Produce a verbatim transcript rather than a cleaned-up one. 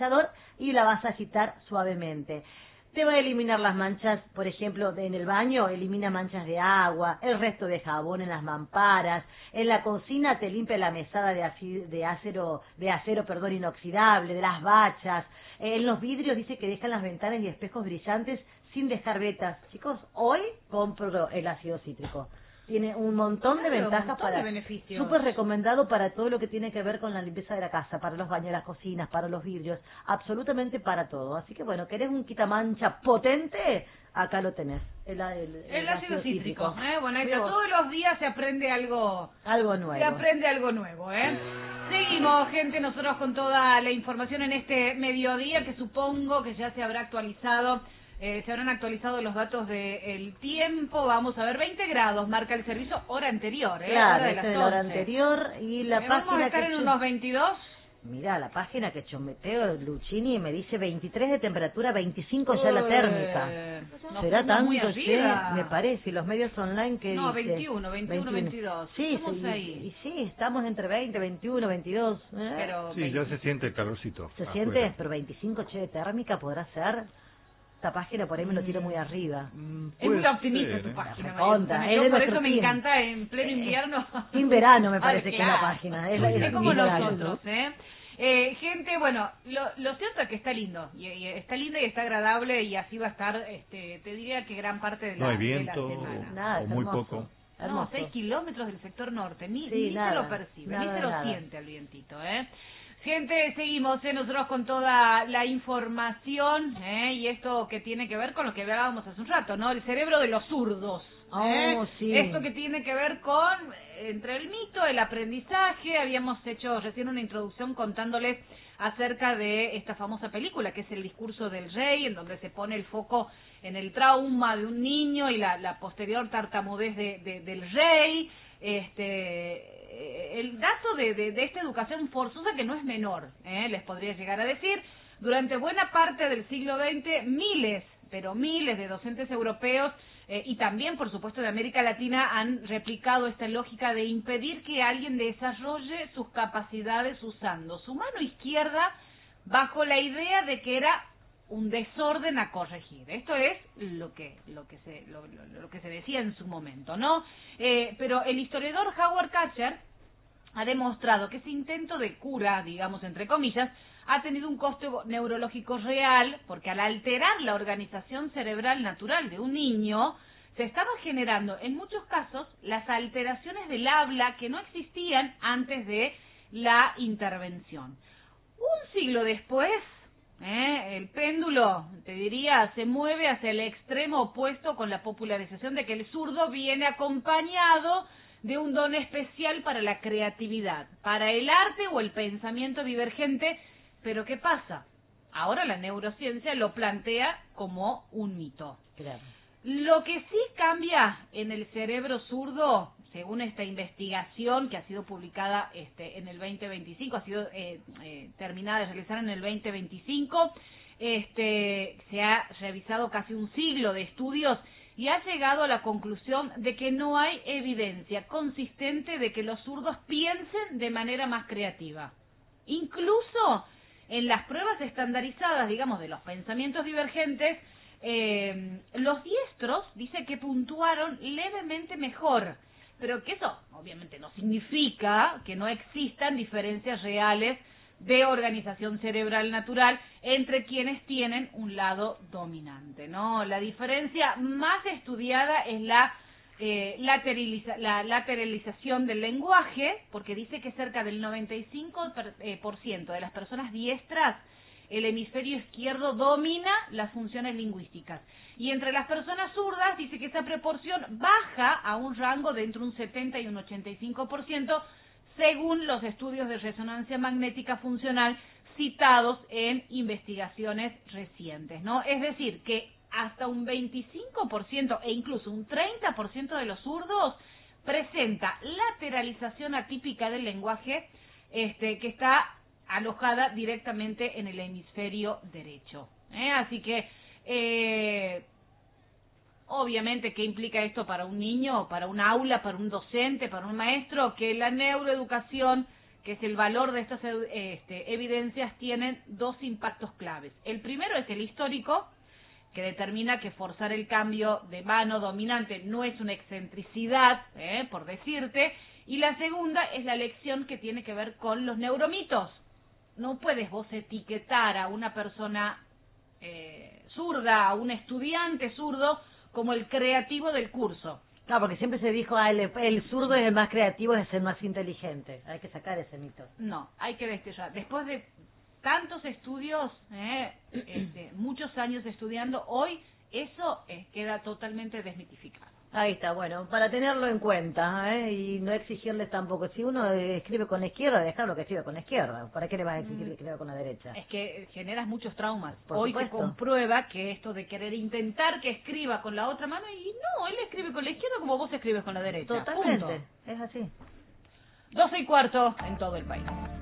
deslizador y la vas a agitar suavemente. Te va a eliminar las manchas, por ejemplo, en el baño, elimina manchas de agua, el resto de jabón en las mamparas, en la cocina te limpia la mesada de, aci- de acero, de acero, perdón, inoxidable, de las bachas, en los vidrios dice que dejan las ventanas y espejos brillantes sin dejar vetas. Chicos, hoy compro el ácido cítrico. Tiene un montón de Claro, ventajas un montón para... de beneficios. Súper recomendado para todo lo que tiene que ver con la limpieza de la casa, para los baños, las cocinas, para los vidrios, absolutamente para todo. Así que bueno, ¿querés un quitamancha potente? Acá lo tenés, el, el, el, El ácido cítrico, cítrico. ¿eh? Bueno, ahí Mira está, vos, todos los días se aprende algo, algo se nuevo. aprende algo nuevo, ¿eh? Seguimos, gente, nosotros con toda la información en este mediodía que supongo que ya se habrá actualizado. Eh, se habrán actualizado los datos del tiempo. Vamos a ver, veinte grados marca el servicio, hora anterior, ¿eh? Claro, hora de esta las es la hora once. anterior y la Eh, vamos a página estar que... en yo- unos veintidós. Mira, la página que chometeo Lucchini me dice veintitrés de temperatura, veinticinco ya la térmica. Eh, nos ¿Será fuimos muy tanto? Sí, arriba. me parece. Los medios online que No, dice... veintiuno, veintiuno, veintidós. Sí, Estamos sí, ahí. y, y sí, estamos entre veinte, veintiuno, veintidós. ¿eh? Pero Sí, ya se siente el calorcito. ¿Se afuera. siente? Pero veinticinco, che, de térmica podrá ser. Esta página por ahí me lo tiro muy arriba. Mm, Es muy puede optimista ser, tu ¿eh? página, Recontra, María. es Yo de por nuestro eso me team. encanta en pleno invierno. En verano me Ah, parece que es la claro. página. Es, Muy la- bien. Es como mi horario. nosotros, ¿eh? Eh, gente, bueno, lo, lo cierto es que está lindo, y, y está lindo y está agradable, y así va a estar, este, te diría que gran parte de la, No hay de la viento semana. Nada, o es muy hermoso. poco. No, Hermoso. seis kilómetros del sector norte, ni, Sí, ni nada, se lo percibe, nada ni de se lo nada. siente el vientito, ¿eh? Gente, seguimos ¿eh? nosotros con toda la información, ¿eh? Y esto que tiene que ver con lo que hablábamos hace un rato, ¿no? El cerebro de los zurdos. ¿eh? Oh, sí. Esto que tiene que ver con, entre el mito, el aprendizaje. Habíamos hecho recién una introducción contándoles acerca de esta famosa película que es El discurso del rey, en donde se pone el foco en el trauma de un niño y la, la posterior tartamudez de, de, del rey. Este, el dato de, de, de esta educación forzosa que no es menor, ¿eh? les podría llegar a decir. Durante buena parte del siglo veinte, miles, pero miles de docentes europeos eh, y también, por supuesto, de América Latina han replicado esta lógica de impedir que alguien desarrolle sus capacidades usando su mano izquierda bajo la idea de que era un desorden a corregir. Esto es lo que lo que se lo, lo, lo que se decía en su momento, ¿no? Eh, pero el historiador Howard Katcher ha demostrado que ese intento de cura, digamos entre comillas, ha tenido un costo neurológico real, porque al alterar la organización cerebral natural de un niño, se estaban generando en muchos casos las alteraciones del habla que no existían antes de la intervención. Un siglo después, ¿eh? el péndulo, te diría, se mueve hacia el extremo opuesto con la popularización de que el zurdo viene acompañado de un don especial para la creatividad, para el arte o el pensamiento divergente. Pero ¿qué pasa? Ahora la neurociencia lo plantea como un mito. Claro. Lo que sí cambia en el cerebro zurdo, según esta investigación que ha sido publicada este, en el veinte veinticinco, ha sido eh, eh, terminada de realizar en el veinte veinticinco, este, se ha revisado casi un siglo de estudios y ha llegado a la conclusión de que no hay evidencia consistente de que los zurdos piensen de manera más creativa. Incluso en las pruebas estandarizadas, digamos, de los pensamientos divergentes, eh, los diestros dice que puntuaron levemente mejor, pero que eso obviamente no significa que no existan diferencias reales de organización cerebral natural entre quienes tienen un lado dominante, ¿no? La diferencia más estudiada es la eh, lateraliza, la lateralización del lenguaje, porque dice que cerca del noventa y cinco por ciento de las personas diestras, el hemisferio izquierdo domina las funciones lingüísticas. Y entre las personas zurdas dice que esa proporción baja a un rango de entre un setenta y un ochenta y cinco por ciento, según los estudios de resonancia magnética funcional citados en investigaciones recientes, ¿no? Es decir, que hasta un veinticinco por ciento e incluso un treinta por ciento de los zurdos presenta lateralización atípica del lenguaje, este, que está alojada directamente en el hemisferio derecho. ¿eh? Así que, eh, obviamente, ¿qué implica esto para un niño, para un aula, para un docente, para un maestro? Que la neuroeducación que es el valor de estas este, evidencias, tienen dos impactos claves. El primero es el histórico, que determina que forzar el cambio de mano dominante no es una excentricidad, eh, por decirte, y la segunda es la lección que tiene que ver con los neuromitos. No puedes vos etiquetar a una persona eh, zurda, a un estudiante zurdo, como el creativo del curso. Claro, porque siempre se dijo, ah, el, el zurdo es el más creativo, es el más inteligente. Hay que sacar ese mito. No, hay que destellar. Después de tantos estudios, eh, este, muchos años estudiando, hoy eso eh, queda totalmente desmitificado. Ahí está, bueno, para tenerlo en cuenta, ¿eh? Y no exigirles tampoco. Si uno escribe con la izquierda, dejarlo que escriba con la izquierda. ¿Para qué le vas a exigir que escriba con la derecha? Es que generas muchos traumas. Por Hoy supuesto. se comprueba que esto de querer intentar que escriba con la otra mano, y no, él escribe con la izquierda como vos escribes con la derecha. Totalmente, Punto. es así. doce y cuarto en todo el país.